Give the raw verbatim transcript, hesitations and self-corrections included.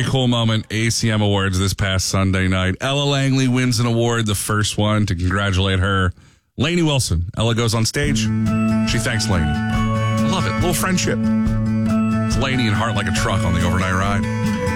very cool moment. A C M Awards this past Sunday night. Ella Langley wins an award, the first one, to congratulate her. Lainey Wilson. Ella goes on stage. She thanks Lainey. I love it. Little friendship. It's Lainey and Heart Like a Truck on the overnight ride.